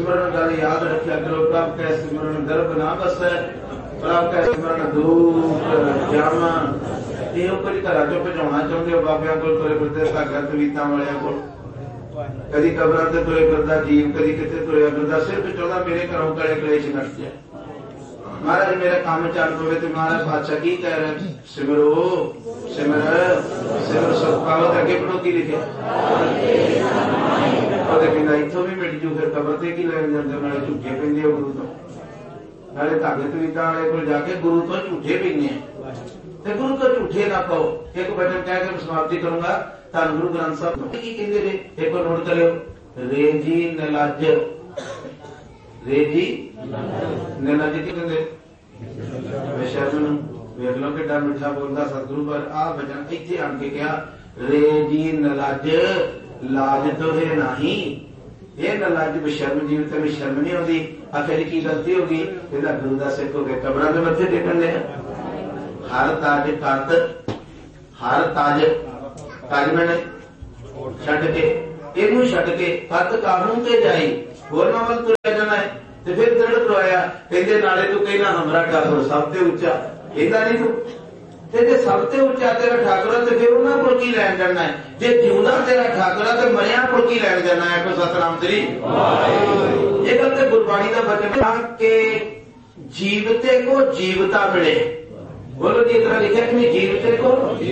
सिमरन गल याद रखा करो, प्रभ कै सिमरन गर्भ ना बसै, प्रभ कै सिमरन दूर जावा। ये कोई घर चो भजाना चाहते हो बाबिया को, तुरे फिरते धागा तवीतां वालियां को, कदी कबरां ते तुरे फिरदा जीव, कदी किते तुरे फिरदा, सिर्फ चाहता मेरे घरों कड़े कलेश नट जाए, महाराज मेरा काम चल पवे। तो महाराज बादशाह की कह रहे, सिमरो सिमर सिमर सुख पाओ। अगे पढ़ो की लिखे, कहना इथों भी मिट जू, फिर कबर से की लैन जाते, नाले झूठे पैंदे हो गुरु तो, नाले धागे तवीतां वाले को जाके गुरु तो झूठे पैंदे हैं। गुरु को झूठे ना कहो। एक वचन कह के समाप्ति करूंगा। धन गुरु ग्रंथ साहब की कहते थे, एक नोट करो, रे जी नलज, रे जी नलज की कहते बेशर्म। वेख लो कि मिठा बोलता सतगुरु, पर आ वचन इतने आन के कहा, रे जी नलज, लाज तो है नहीं, ये नलज बेशर्म जीव तेन शर्म नहीं आती। आखिर की गलती होगी, गुरु का सिख हो गया कबरां दे मत्थे टेकन लिया। हर ताज कत, हर ताज ताज मैंने छड़ के, इनू छड़ के कत कानून ते जाई, होरना वल तुरया जाना है। ते फिर दृढ़ करवाया, कहते नाले तू कहना हमरा ठाकुर सब ते उच्चा, कहता नहीं तू ते सब ते उच्चा तेरा ठाकुर, तो फिर उन्होंने को की लैन जाना है। जे जिंदा तेरा ठाकुर तो मरिया को की लैन जाना है। कोई सतनाम श्री ये गल ते गुरबाणी का वचन के जीवते को जीवता मिले। बोलो जी, इतना लिखा कि जीवते को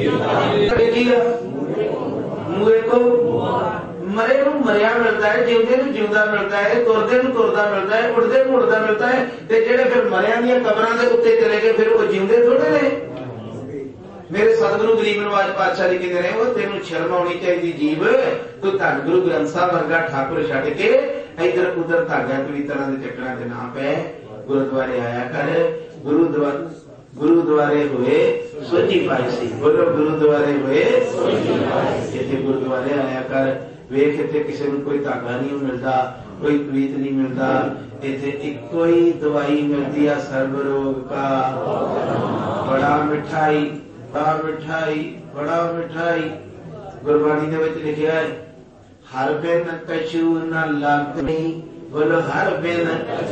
मुए को मरे को मरिया मिलता है, जिंदे को जिंदा मिलता है, तुरदे को तुरदा मिलता है, उड़दे को उड़दा मिलता है। ते जेड़े फिर मरिया दी कबरां दे उत्ते चले गए, फिर वो जिंदे थोड़े ने। मेरे सतगुरु गरीब नवाज पातशाह जी कहते रहे, वो तेन शर्म आनी चाहिए जीव, तू धन गुरु ग्रंथ साहब वर्गा ठाकुर छड़ के इधर उधर धागा कवितां दे चक्करां च ना पै, गुरुद्वारे आया कर। गुरुद्वारे हुए सोची पाई सी, बोलो गुरुद्वारे हुए इतने गुरुद्वारे आया कर। वेख इतने किसी को कोई धागा नहीं मिलता, कोई कवीत नहीं मिलता, इतने इको ही दवाई मिलती है सर्व रोग का। बड़ा मिठाई बड़ा मिठाई बड़ा मिठाई गुरबाणी दे विच लिखिया है, हर बिन कछु न लागनी। बोलो हर बिन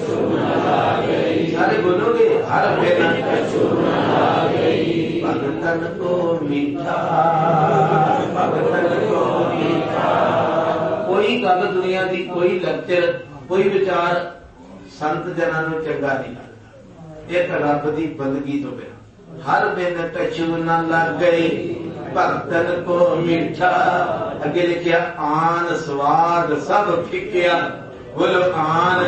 सारे बोलोगे, हर बिन भगतन को मीठा, भगतन को मीठा। कोई गल दुनिया की, कोई लेक्चर, कोई विचार संत जना नूं चंगा नहीं लगता, एक रब की बंदगी तो बिना। हर बिन कछु न लग गई, भगतन को मीठा। अगे लिखिया आन स्वाद सब फिक्या। बोलो आन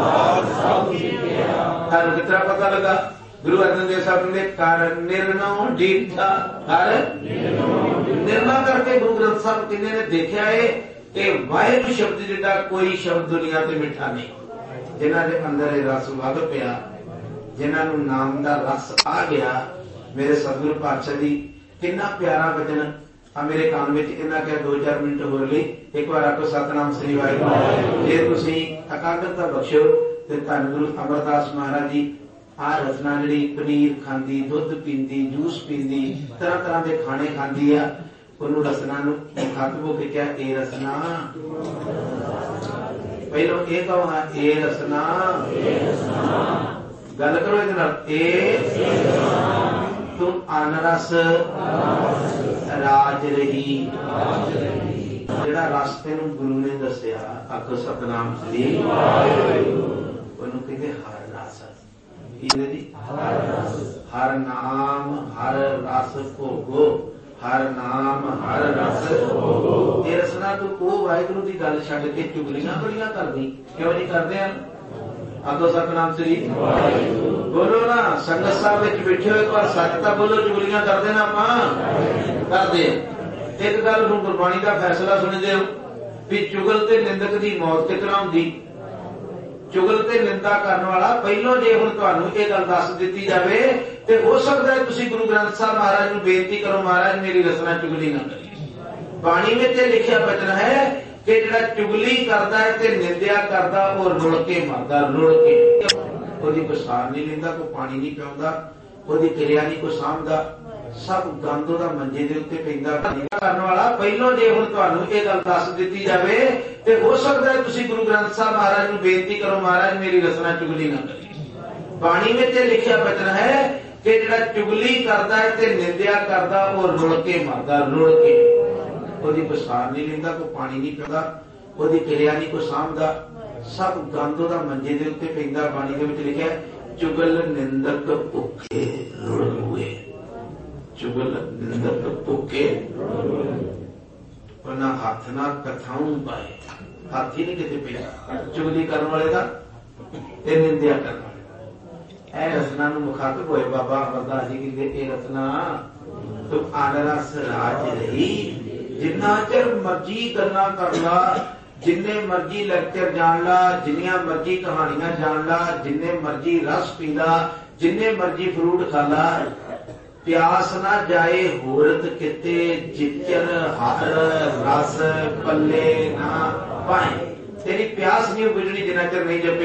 थानू कितना पता लगा? गुरु अर्जन देव साहब ने कर निर्णय डीठा, कर निर्णय करके गुरु ग्रंथ साहब कहने ने देखा है कि वाहिगुरू शब्द जिहड़ा कोई शब्द दुनिया ते मिठा नहीं। जिन्हां दे अंदर रस वग पिया, जिन्हां नूं नाम दा रस आ गया। मेरे सतगुरु पातशाह जी कितना प्यारा वचन मेरे कान में इन्ना क्या 2-4 मिनट होर ली। एक बार आपको सतनाम श्री वाहिगुरू। जे तुसीं एकाग्रता बख्शो ते धन गुरु अमरदास महाराज जी आ रचना जी पनीर खांदी, दुध पींदी, जूस पींदी, तरह तरह के खाने खांदी है। उन्होंने रसना खत्म हो के क्या ए रसना, पहलो ये कहो हाँ ए रसना, गल करो ए तुम अनरस राज रही। जेड़ा रस तेन गुरु ने दसिया, आखो सतनाम श्री कहते हर रस। हर नाम हर रस भोगो, हर नाम हर रस भोगो। ये रसना तू ओ वाहिगुरू की गल छड्ड के चुगलियां बड़ियां करदी क्यों नहीं करदे? आखो सतनाम श्री बोलो ना। संगत साहब विच बैठे हो, एक बार सच तां बोलो, चुगलियां करदे ना आपां करदे। एक गल हुण गुरबाणी का फैसला सुणदे हो भी चुगल ते निंदक की मौत कितना हुंदी। चुगल ते निंदा करने वाला पहलों जे हुण तुहानूं इह गल दस दित्ती जावे ते हो सकदा है तुसीं गुरु ग्रंथ साहब महाराज नूं बेनती करो, महाराज मेरी रचना चुगली ना करिए। बाणी विच लिखिया वचन है कि जिहड़ा चुगली करदा है ते निंदिया करदा वो रुल के मरदा, रुल के। ओहदी कोई सार नहीं लैंदा, कोई पानी नहीं पिआउंदा, ओहदी क्रिया नहीं कोई सामभदा। सब गंद ओहदा मंजे दे उत्ते पैंदा करन वाला। पहलों जे हुण तुहानूं इह गल दस दित्ती जावे ते हो सकदा है तुसीं गुरु ग्रंथ साहब महाराज नूं बेनती करो, महाराज मेरी रचना चुगली ना करी। बाणी विच लिखिया वचन है कि जिहड़ा चुगली करदा है ते निंदिया करदा वो रुल के मरदा, रुल के। ओहदी कोई सार नहीं लैंदा, कोई पानी नहीं पींदा, ओहदी किरिया नहीं कोई सामभदा, सब गंद ओहदा मंजे दे उत्ते पैंदा। बाणी दे विच लिखिआ चुगल निंदक भुखे रुल हुए, चुगल निंदक भुखे ना हाथ ना कथाऊं पाए, हाथ ही नहीं किते पिया चुगली करने वाले का ते निंदिया करने वाले। ए रचना नूं मुखातब होए बाबा अमरदास जी की ए रचना तुम आनरस राज रही। जिन्ना चिर मर्जी गल्लां कर ला, जिन्ने मर्जी लेक्चर जान ला, जिन्नियां मर्जी कहानियां जान ला, जिन्ने मर्जी रस पी ला, जिन्ने मर्जी फ्रूट खा ला, प्यास ना जाए होरत किते जिचर हर रस पल्ले ना पाए। तेरी प्यास नहीं बुझनी जिन्ना चिर नहीं जपे